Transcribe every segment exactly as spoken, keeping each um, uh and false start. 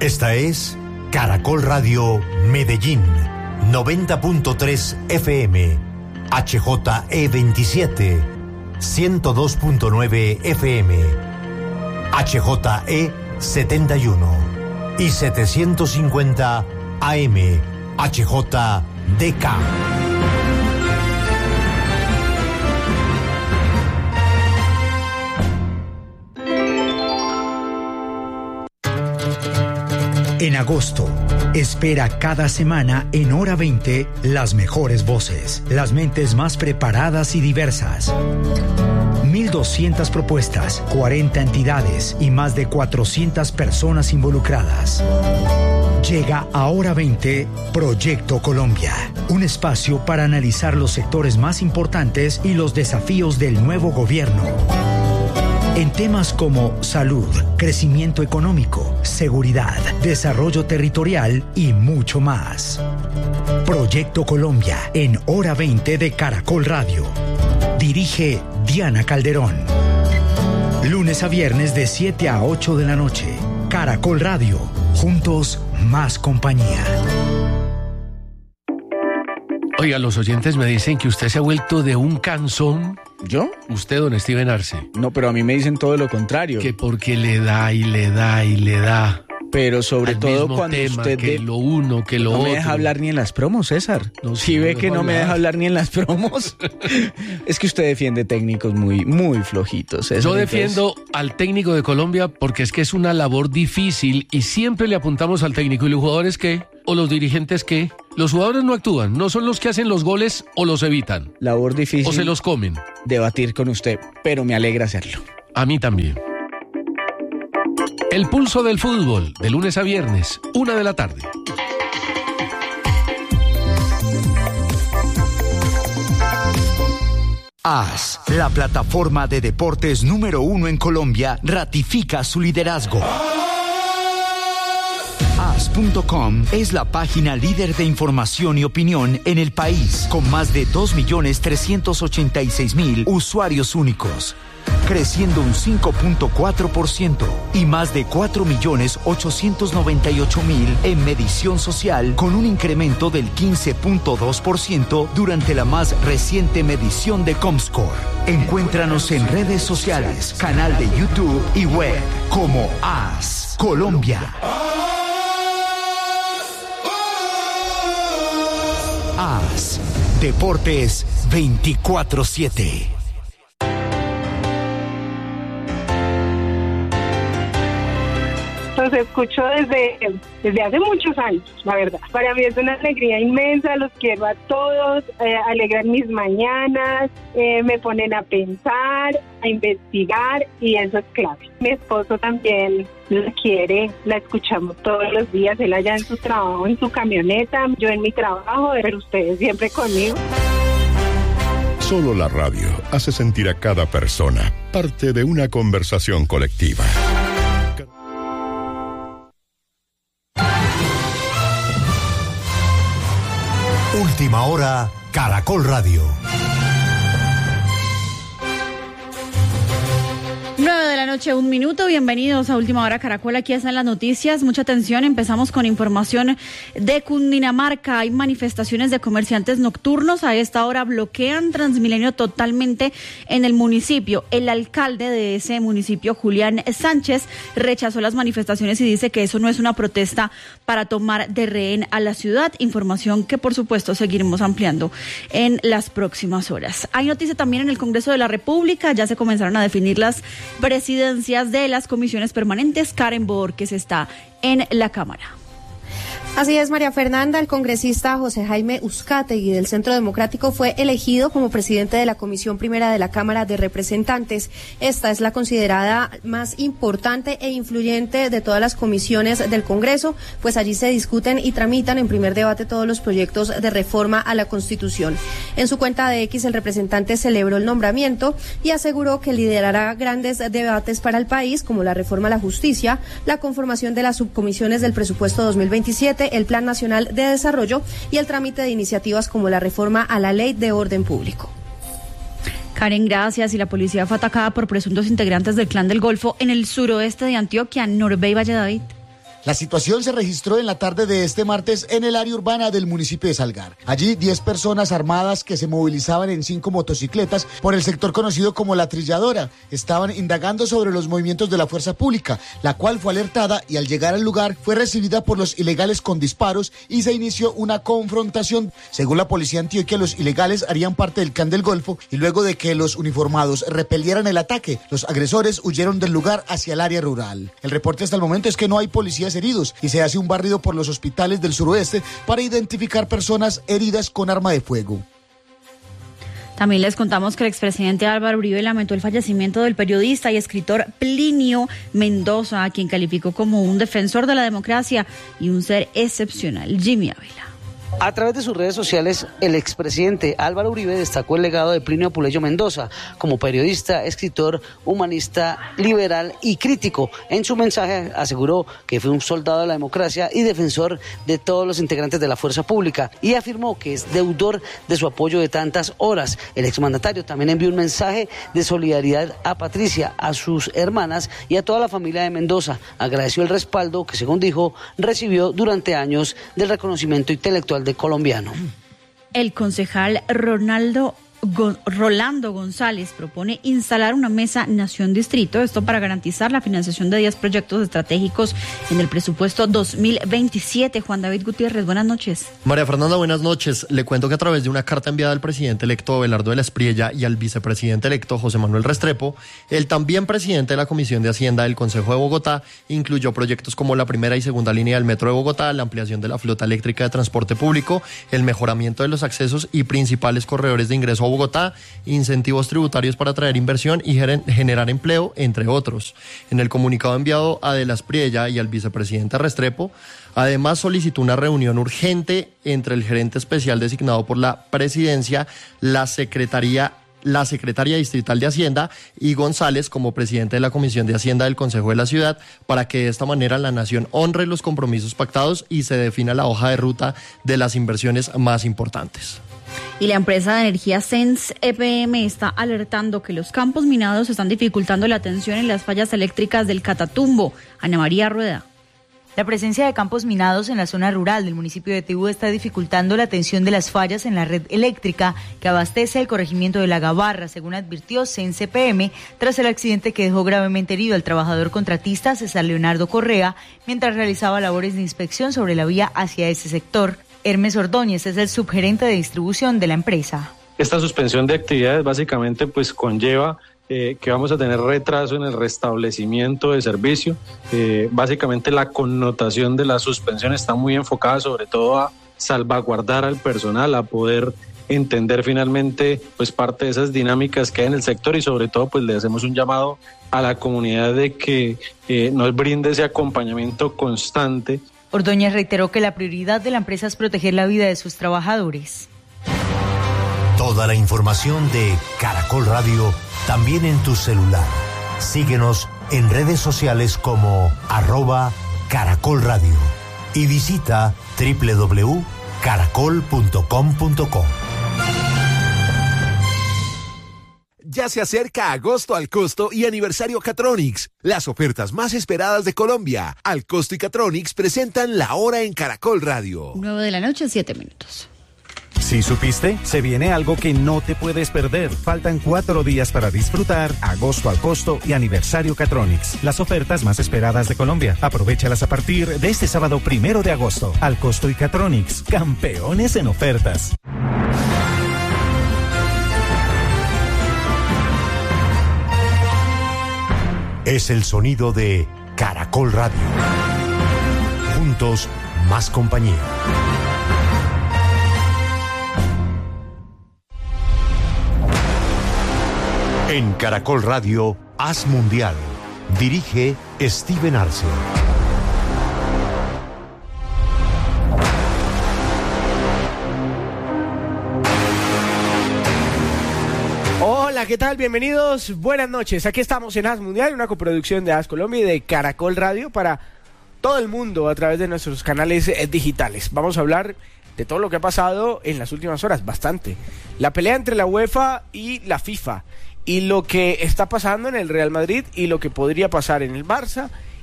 Esta es Caracol Radio Medellín, noventa punto tres F M, H J E veintisiete, ciento dos punto nueve F M, H J E setenta y uno y setecientos cincuenta A M, H J D K. En agosto, espera cada semana en Hora veinte las mejores voces, las mentes más preparadas y diversas. mil doscientas propuestas, cuarenta entidades y más de cuatrocientas personas involucradas. Llega a Hora veinte Proyecto Colombia, un espacio para analizar los sectores más importantes y los desafíos del nuevo gobierno. En temas como salud, crecimiento económico, seguridad, desarrollo territorial y mucho más. Proyecto Colombia en Hora veinte de Caracol Radio. Dirige Diana Calderón. Lunes a viernes de siete a ocho de la noche. Caracol Radio. Juntos, más compañía. Oiga, los oyentes me dicen que usted se ha vuelto de un cansón. ¿Yo? Usted, don Steven Arce. No, pero a mí me dicen todo lo contrario. Que porque le da y le da y le da. Pero sobre al todo mismo cuando tema, usted... que de... lo uno, que lo no otro. No me deja hablar ni en las promos, César. No, si ve que no hablar. me deja hablar ni en las promos. Es que usted defiende técnicos muy, muy flojitos, César. Yo defiendo entonces... al técnico de Colombia porque es que es una labor difícil y siempre le apuntamos al técnico. ¿Y los jugadores qué? ¿O los dirigentes qué? Los jugadores no actúan, no son los que hacen los goles o los evitan. Labor difícil. O se los comen. Debatir con usted, pero me alegra hacerlo. A mí también. El pulso del fútbol, de lunes a viernes, una de la tarde. A S, la plataforma de deportes número uno en Colombia, ratifica su liderazgo. A S punto com es la página líder de información y opinión en el país, con más de dos millones trescientos ochenta y seis mil usuarios únicos, creciendo un cinco punto cuatro por ciento y más de cuatro millones ochocientos noventa y ocho mil en medición social, con un incremento del quince punto dos por ciento durante la más reciente medición de Comscore. Encuéntranos en redes sociales, canal de YouTube y web como A S Colombia. A S Deportes veinticuatro siete. Los escucho desde, desde hace muchos años, la verdad. Para mí es una alegría inmensa, los quiero a todos, eh, alegran mis mañanas, eh, me ponen a pensar, a investigar y eso es clave. Mi esposo también la quiere, la escuchamos todos los días, él allá en su trabajo, en su camioneta, yo en mi trabajo, pero ustedes siempre conmigo. Solo la radio hace sentir a cada persona parte de una conversación colectiva. Última hora, Caracol Radio. nueve de la noche, un minuto. Bienvenidos a Última Hora Caracol. Aquí están las noticias. Mucha atención. Empezamos con información de Cundinamarca. Hay manifestaciones de comerciantes nocturnos. A esta hora bloquean Transmilenio totalmente en el municipio. El alcalde de ese municipio, Julián Sánchez, rechazó las manifestaciones y dice que eso no es una protesta para tomar de rehén a la ciudad. Información que, por supuesto, seguiremos ampliando en las próximas horas. Hay noticia también en el Congreso de la República. Ya se comenzaron a definir las presidencias de las comisiones permanentes. Karen Borges está en la Cámara. Así es, María Fernanda. El congresista José Jaime Uzcategui del Centro Democrático fue elegido como presidente de la Comisión Primera de la Cámara de Representantes. Esta es la considerada más importante e influyente de todas las comisiones del Congreso, pues allí se discuten y tramitan en primer debate todos los proyectos de reforma a la Constitución. En su cuenta de X, el representante celebró el nombramiento y aseguró que liderará grandes debates para el país, como la reforma a la justicia, la conformación de las subcomisiones del presupuesto dos mil veintisiete, el Plan Nacional de Desarrollo y el trámite de iniciativas como la reforma a la Ley de Orden Público. Karen, gracias. Y la policía fue atacada por presuntos integrantes del Clan del Golfo en el suroeste de Antioquia, Norbey Valle David. La situación se registró en la tarde de este martes en el área urbana del municipio de Salgar. Allí, diez personas armadas que se movilizaban en cinco motocicletas por el sector conocido como La Trilladora estaban indagando sobre los movimientos de la fuerza pública, la cual fue alertada y al llegar al lugar fue recibida por los ilegales con disparos y se inició una confrontación. Según la policía de Antioquia, los ilegales harían parte del Clan del Golfo y luego de que los uniformados repelieran el ataque, los agresores huyeron del lugar hacia el área rural. El reporte hasta el momento es que no hay policías heridos y se hace un barrido por los hospitales del suroeste para identificar personas heridas con arma de fuego. También les contamos que el expresidente Álvaro Uribe lamentó el fallecimiento del periodista y escritor Plinio Mendoza, a quien calificó como un defensor de la democracia y un ser excepcional. Jimmy Ávila. A través de sus redes sociales, el expresidente Álvaro Uribe destacó el legado de Plinio Apuleyo Mendoza como periodista, escritor, humanista, liberal y crítico. En su mensaje aseguró que fue un soldado de la democracia y defensor de todos los integrantes de la fuerza pública y afirmó que es deudor de su apoyo de tantas horas. El exmandatario también envió un mensaje de solidaridad a Patricia, a sus hermanas y a toda la familia de Mendoza. Agradeció el respaldo que, según dijo, recibió durante años del reconocimiento intelectual de colombiano. El concejal Ronaldo Go- Rolando González propone instalar una mesa nación-distrito, esto para garantizar la financiación de diez proyectos estratégicos en el presupuesto dos mil veintisiete. Juan David Gutiérrez, buenas noches. María Fernanda, buenas noches. Le cuento que a través de una carta enviada al presidente electo Abelardo de la Espriella y al vicepresidente electo José Manuel Restrepo, el también presidente de la Comisión de Hacienda del Consejo de Bogotá incluyó proyectos como la primera y segunda línea del Metro de Bogotá, la ampliación de la flota eléctrica de transporte público, el mejoramiento de los accesos y principales corredores de ingreso a Bogotá, incentivos tributarios para atraer inversión y generar empleo, entre otros. En el comunicado enviado a De la Espriella y al vicepresidente Restrepo, además solicitó una reunión urgente entre el gerente especial designado por la presidencia, la secretaría la secretaria distrital de Hacienda y González como presidente de la Comisión de Hacienda del Consejo de la Ciudad, para que de esta manera la nación honre los compromisos pactados y se defina la hoja de ruta de las inversiones más importantes. Y la empresa de energía Sense E P M está alertando que los campos minados están dificultando la atención en las fallas eléctricas del Catatumbo. Ana María Rueda. La presencia de campos minados en la zona rural del municipio de Tibú está dificultando la atención de las fallas en la red eléctrica que abastece el corregimiento de La Gabarra, según advirtió Sense E P M, tras el accidente que dejó gravemente herido al trabajador contratista César Leonardo Correa mientras realizaba labores de inspección sobre la vía hacia ese sector. Hermes Ordóñez es el subgerente de distribución de la empresa. Esta suspensión de actividades básicamente pues conlleva Eh, que vamos a tener retraso en el restablecimiento de servicio. Eh, básicamente la connotación de la suspensión está muy enfocada sobre todo a salvaguardar al personal, a poder entender finalmente pues parte de esas dinámicas que hay en el sector y sobre todo pues le hacemos un llamado a la comunidad de que eh, nos brinde ese acompañamiento constante. Ordóñez reiteró que la prioridad de la empresa es proteger la vida de sus trabajadores. Toda la información de Caracol Radio también en tu celular. Síguenos en redes sociales como arroba Caracol Radio y visita doble u doble u doble u punto caracol punto com punto co. Ya se acerca agosto al costo y aniversario Catronics, las ofertas más esperadas de Colombia. Al costo y Catronics presentan la hora en Caracol Radio. nueve de la noche, siete minutos. ¿Sí supiste? Se viene algo que no te puedes perder. Faltan cuatro días para disfrutar agosto al costo y aniversario Catronics, las ofertas más esperadas de Colombia. Aprovéchalas a partir de este sábado primero de agosto. Al costo y Catronics, campeones en ofertas. Es el sonido de Caracol Radio. Juntos, más compañía. En Caracol Radio, Haz Mundial. Dirige Steven Arce. Hola, ¿qué tal? Bienvenidos, buenas noches. Aquí estamos en Haz Mundial, una coproducción de Haz Colombia y de Caracol Radio para todo el mundo a través de nuestros canales eh, digitales. Vamos a hablar de todo lo que ha pasado en las últimas horas, bastante. La pelea entre la UEFA y la FIFA, y lo que está pasando en el Real Madrid y lo que podría pasar en el Barça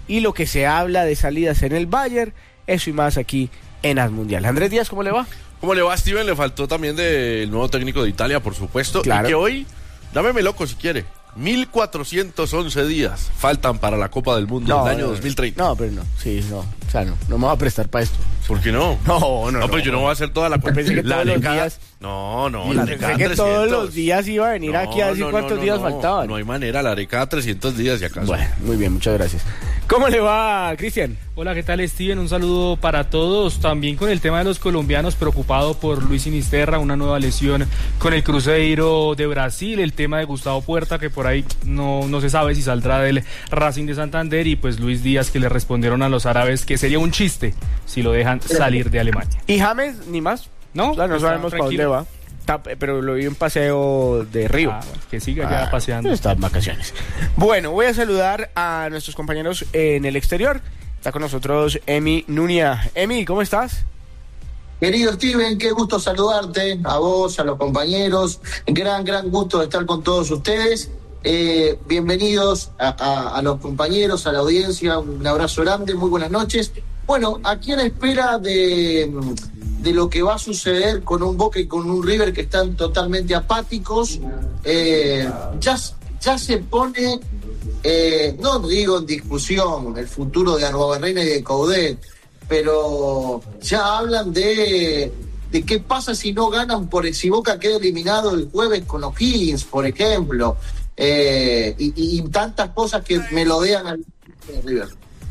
y lo que se habla de salidas en el Bayern, eso y más aquí en As Mundial. Andrés Díaz, ¿cómo le va? ¿Cómo le va, Steven? Le faltó también del nuevo técnico de Italia, por supuesto. Claro. Y que hoy, dámeme loco si quiere, mil cuatrocientos once días faltan para la Copa del Mundo No, del año no, dos mil treinta. No, pero no, sí, no, o sea, no, no me voy a prestar para esto. ¿Por qué no? No, no, No, no. pero yo no voy a hacer toda la Yo pensé que la todos los década- días- No, no, Y la pensé década que trescientos. todos los días iba a venir aquí a decir no, no, cuántos no, días no, faltaban. No hay manera, la década trescientos días y acaso. Bueno, muy bien, muchas gracias. ¿Cómo le va, Cristian? Hola, ¿qué tal, Steven? Un saludo para todos. También con el tema de los colombianos, preocupado por Luis Sinisterra, una nueva lesión con el Cruzeiro de Brasil, el tema de Gustavo Puerta, que por ahí no, no se sabe si saldrá del Racing de Santander, y pues Luis Díaz, que le respondieron a los árabes que sería un chiste si lo dejan salir de Alemania. ¿Y James, ni más? No, O sea, no está sabemos para dónde tranquilo. va. Está- pero lo vi en paseo de Río. Ah, bueno, que siga ya paseando. Está en vacaciones. Bueno, voy a saludar a nuestros compañeros en el exterior. Está con nosotros Emi Nunia. Emi, ¿cómo estás? Querido Steven, qué gusto saludarte, a vos, a los compañeros. Gran, gran gusto de estar con todos ustedes. Eh, bienvenidos a, a- a los compañeros, a la audiencia. Un abrazo grande, muy buenas noches. Bueno, aquí a la espera de, de lo que va a suceder con un Boca y con un River que están totalmente apáticos, eh, ya, ya se pone, eh, no digo en discusión, el futuro de Arbobarrena y de Coudet, pero ya hablan de, de qué pasa si no ganan, por si Boca queda eliminado el jueves con O'Higgins, por ejemplo, eh, y, y tantas cosas que melodean al River.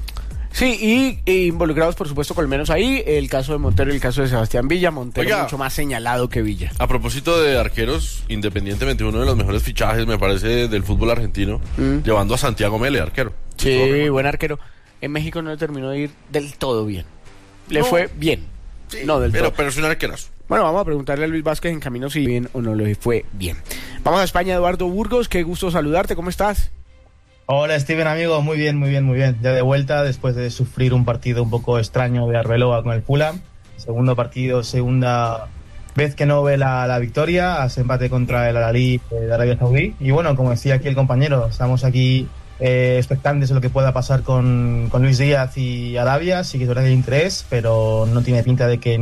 Sí, y, y involucrados, por supuesto, con menos ahí, el caso de Montero y el caso de Sebastián Villa. Montero Oiga, mucho más señalado que Villa. A propósito de arqueros, independientemente, uno de los mejores fichajes, me parece, del fútbol argentino, Mm. llevando a Santiago Mele, arquero. Sí, buen arquero. En México no le terminó de ir del todo bien. Le No. fue bien. no del pero, todo. pero es un arquerazo. Bueno, vamos a preguntarle a Luis Vázquez en camino si bien o no le fue bien. Vamos a España, Eduardo Burgos. Qué gusto saludarte. ¿Cómo estás? Hola Steven, amigo, muy bien, muy bien, muy bien. Ya de vuelta después de sufrir un partido un poco extraño de Arbeloa con el Fulham. Segundo partido, segunda vez que no ve la, la victoria, hace empate contra el Al-Ahly de Arabia Saudí. Y bueno, como decía aquí el compañero, estamos aquí eh, expectantes de lo que pueda pasar con, con Luis Díaz y Arabia. Sí que es verdad que hay interés, pero no tiene pinta de que